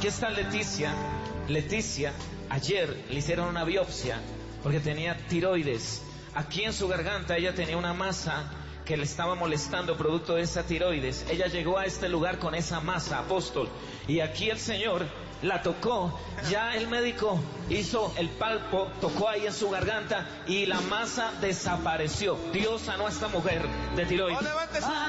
aquí está Leticia. Leticia, ayer le hicieron una biopsia porque tenía tiroides. Aquí en su garganta ella tenía una masa que le estaba molestando producto de esa tiroides. Ella llegó a este lugar con esa masa, apóstol, y aquí el Señor la tocó. Ya el médico hizo el palpo, tocó ahí en su garganta y la masa desapareció. Dios sanó a esta mujer de tiroides.